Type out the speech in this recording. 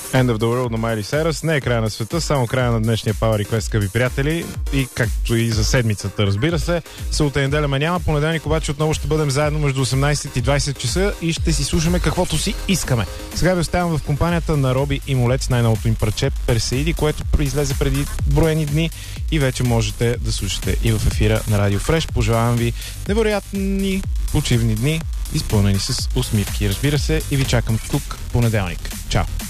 End of the World на Майли Сайръс. Не е края на света, само края на днешния Power Request, скъпи приятели. И както и за седмицата, разбира се. Събота и неделя ме няма. Понеделник обаче отново ще бъдем заедно между 18 и 20 часа и ще си слушаме каквото си искаме. Сега ви оставям в компанията на Роби и Молец, най-новото им парче Персеиди, което излезе преди броени дни и вече можете да слушате и в ефира на Радио Фреш. Пожелавам ви невероятни почивни дни, изпълнени с усмивки, разбира се, и ви чакам тук понеделник. Чао!